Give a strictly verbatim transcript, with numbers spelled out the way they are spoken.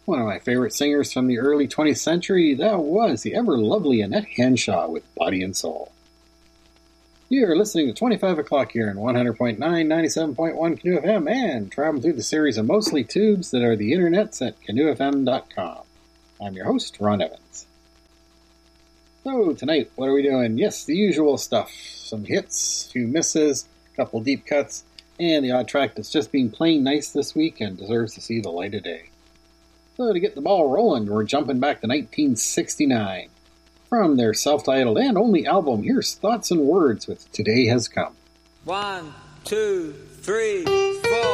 One of my favorite singers from the early twentieth century, that was the ever-lovely Annette Hanshaw with Body and Soul. You're listening to twenty-five o'clock here on one hundred point nine, ninety-seven point one Canoe F M, and traveling through the series of mostly tubes that are the internets at canoe f m dot com. I'm your host, Ron Evans. So, tonight, what are we doing? Yes, the usual stuff. Some hits, a few misses, a couple deep cuts, and the odd track that's just been plain nice this week and deserves to see the light of day. So, to get the ball rolling, we're jumping back to nineteen sixty-nine. From their self-titled and only album, here's Thoughts and Words with Today Has Come. One, two, three, four.